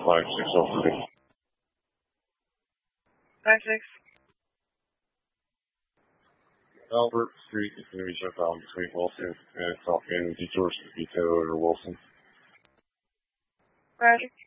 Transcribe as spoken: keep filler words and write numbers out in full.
five six oh three. Five six. Albert Street is going to be shut down between Wilson and South End Detours to be Taylor or Wilson. Roger.